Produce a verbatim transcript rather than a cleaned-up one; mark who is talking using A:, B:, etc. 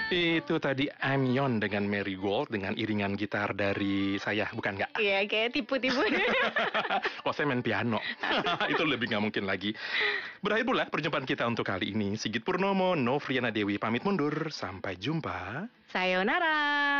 A: Itu tadi I'm Yon dengan Marigold dengan iringan gitar dari saya, bukan nggak?
B: Iya, kayak tipu-tipu.
A: Oh, saya main piano. Itu lebih nggak mungkin lagi. Berakhir pula perjumpaan kita untuk kali ini. Sigit Purnomo, Novriana Dewi pamit mundur. Sampai jumpa.
B: Sayonara.